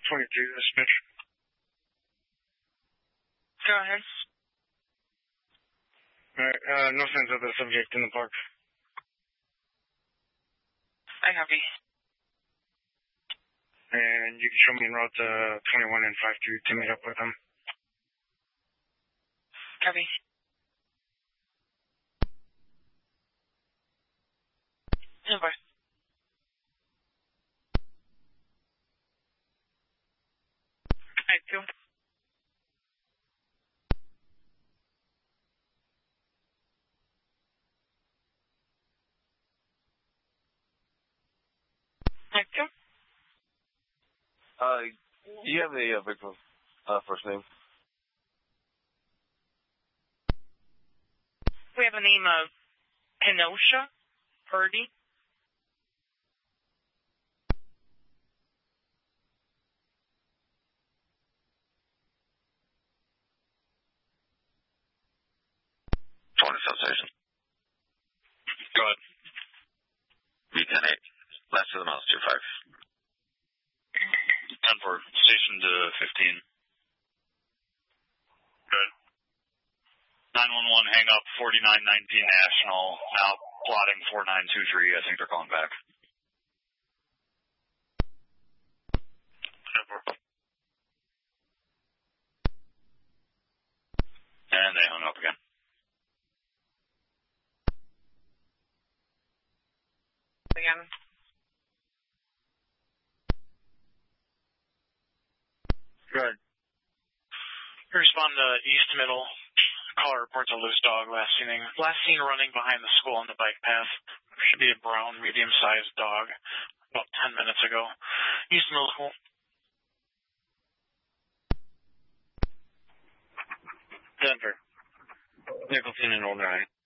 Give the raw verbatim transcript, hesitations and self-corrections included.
twenty-two, this Mitch. Go ahead. Alright, uh, no signs of the subject in the park. I copy. And you can show me en route to twenty-one and five two to meet up with them. Copy. Number. Thank you. Thank you. Uh, you have the uh, victim's uh, first name? We have a name of Kenosha Purdy. twenty substation. Go ahead. B ten eight. Last of the miles, two five. ten four. Station to fifteen. Good. nine one one, hang up, forty-nine nineteen National. Now plotting four nine two three. I think they're calling back. ten four. And they hung up again. Again. Good. Respond to East Middle. Caller reports a loose dog last seen, last seen running behind the school on the bike path. Should be a brown, medium-sized dog. About ten minutes ago. East Middle School. Denver. Nicholson and Old Nine.